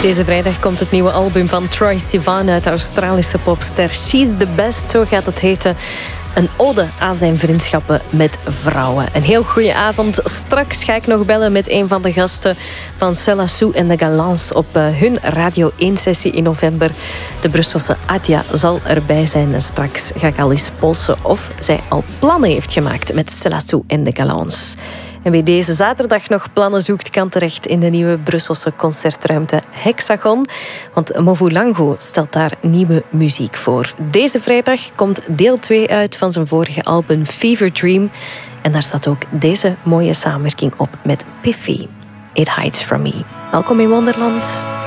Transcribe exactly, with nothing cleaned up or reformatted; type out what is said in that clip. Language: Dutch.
Deze vrijdag komt het nieuwe album van Troye Sivan uit de Australische popster. She's the Best, zo gaat het heten. Een ode aan zijn vriendschappen met vrouwen. Een heel goede avond. Straks ga ik nog bellen met een van de gasten van Céla Sou en de Galants op hun Radio één-sessie in november. De Brusselse Adja zal erbij zijn. En straks ga ik al eens polsen of zij al plannen heeft gemaakt met Céla Sou en de Galants. En wie deze zaterdag nog plannen zoekt, kan terecht in de nieuwe Brusselse concertruimte Hexagon. Want Movulango stelt daar nieuwe muziek voor. Deze vrijdag komt deel twee uit van zijn vorige album Fever Dream. En daar staat ook deze mooie samenwerking op met Piffy. It Hides From Me. Welkom in Wonderland.